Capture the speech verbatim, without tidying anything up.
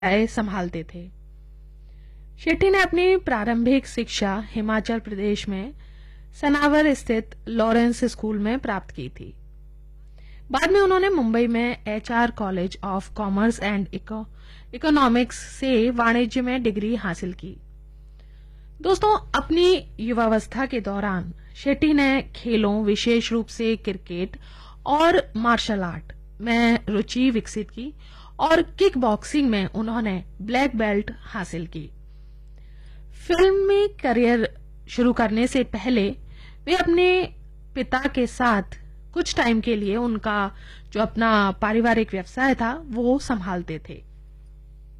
आय संभालते थे। शेट्टी ने अपनी प्रारंभिक शिक्षा हिमाचल प्रदेश में सनावर स्थित लॉरेंस स्कूल में प्राप्त की थी। बाद में उन्होंने मुंबई में HR college of commerce and economics से वाणिज्य में डिग्री हासिल की। दोस्तों, अपनी युवावस्था के दौरान शेट्टी ने खेलों, विशेष रूप से क्रिकेट और मार्शल आर्ट में रुचि विकसित की और किक बॉक्सिंग में उन्होंने ब्लैक बेल्ट हासिल की। फिल्मी करियर शुरू करने से पहले वे अपने पिता के साथ कुछ टाइम के लिए उनका जो अपना पारिवारिक व्यवसाय था वो संभालते थे।